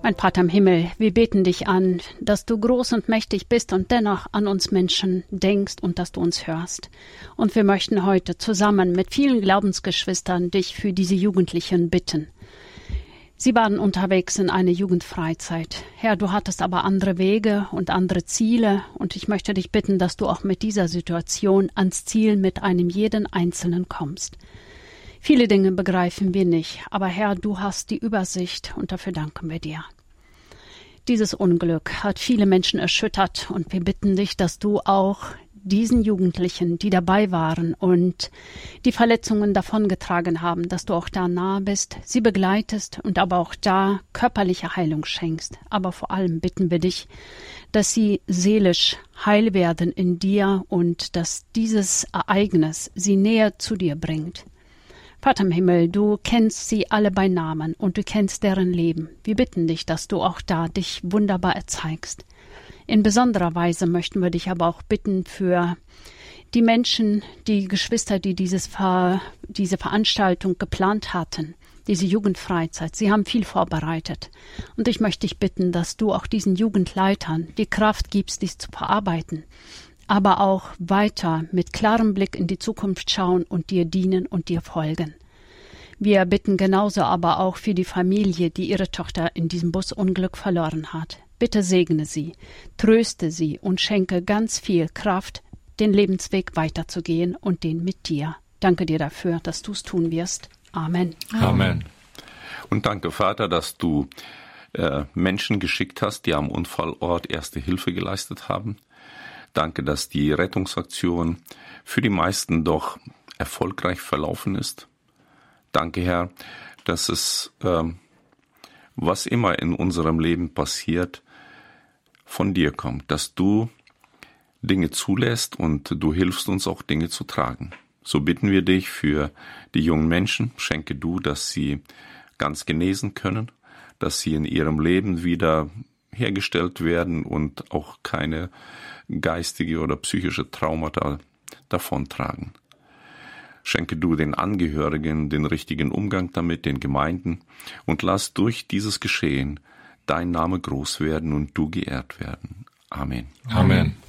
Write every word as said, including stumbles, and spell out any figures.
Mein Vater im Himmel, wir beten dich an, dass du groß und mächtig bist und dennoch an uns Menschen denkst und dass du uns hörst. Und wir möchten heute zusammen mit vielen Glaubensgeschwistern dich für diese Jugendlichen bitten. Sie waren unterwegs in eine Jugendfreizeit. Herr, du hattest aber andere Wege und andere Ziele und ich möchte dich bitten, dass du auch mit dieser Situation ans Ziel mit einem jeden Einzelnen kommst. Viele Dinge begreifen wir nicht, aber Herr, du hast die Übersicht und dafür danken wir dir. Dieses Unglück hat viele Menschen erschüttert und wir bitten dich, dass du auch diesen Jugendlichen, die dabei waren und die Verletzungen davongetragen haben, dass du auch da nahe bist, sie begleitest und aber auch da körperliche Heilung schenkst. Aber vor allem bitten wir dich, dass sie seelisch heil werden in dir und dass dieses Ereignis sie näher zu dir bringt. Vater im Himmel, du kennst sie alle bei Namen und du kennst deren Leben. Wir bitten dich, dass du auch da dich wunderbar erzeigst. In besonderer Weise möchten wir dich aber auch bitten für die Menschen, die Geschwister, die dieses Ver, diese Veranstaltung geplant hatten, diese Jugendfreizeit. Sie haben viel vorbereitet. Und ich möchte dich bitten, dass du auch diesen Jugendleitern die Kraft gibst, dies zu verarbeiten, aber auch weiter mit klarem Blick in die Zukunft schauen und dir dienen und dir folgen. Wir bitten genauso aber auch für die Familie, die ihre Tochter in diesem Busunglück verloren hat. Bitte segne sie, tröste sie und schenke ganz viel Kraft, den Lebensweg weiterzugehen und den mit dir. Danke dir dafür, dass du es tun wirst. Amen. Amen. Und danke, Vater, dass du äh, Menschen geschickt hast, die am Unfallort erste Hilfe geleistet haben. Danke, dass die Rettungsaktion für die meisten doch erfolgreich verlaufen ist. Danke, Herr, dass es, äh, was immer in unserem Leben passiert, von dir kommt, dass du Dinge zulässt und du hilfst uns auch Dinge zu tragen. So bitten wir dich für die jungen Menschen, schenke du, dass sie ganz genesen können, dass sie in ihrem Leben wieder hergestellt werden und auch keine geistige oder psychische Traumata davontragen. Schenke du den Angehörigen den richtigen Umgang damit, den Gemeinden, und lass durch dieses Geschehen dein Name groß werden und du geehrt werden. Amen. Amen.